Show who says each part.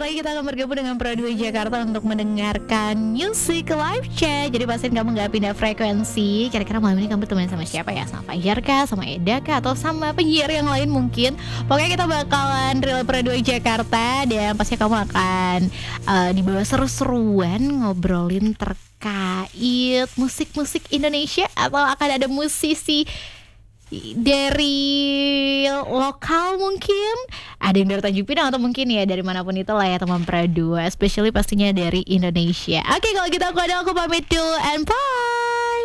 Speaker 1: lagi kita akan bergabung dengan Pro 2 Jakarta untuk mendengarkan Music Live Chat. Jadi pastiin kamu gak pindah frekuensi. Kira-kira malam ini kamu temenan sama siapa ya? Sama Fajar kah? Sama Eda kah? Atau sama penyiar yang lain mungkin? Pokoknya kita bakalan Real Pro 2 Jakarta. Dan pasti kamu akan dibawa seru-seruan ngobrolin terkait musik-musik Indonesia. Atau akan ada musisi dari lokal mungkin, ada yang dari Tanjung Pinang atau mungkin ya dari manapun itulah ya teman Pro 2, especially pastinya dari Indonesia. Oke, kalau gitu aku pamit dulu and bye.